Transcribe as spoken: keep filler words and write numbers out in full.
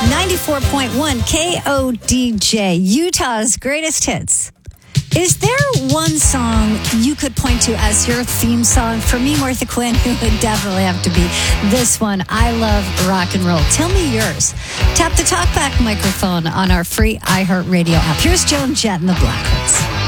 ninety-four point one K O D J, Utah's greatest hits. Is there one song you could point to as your theme song? For me, Martha Quinn, it would definitely have to be this one. I love rock and roll. Tell me yours. Tap the talkback microphone on our free iHeartRadio app. Here's Joan Jett and the Blackhearts.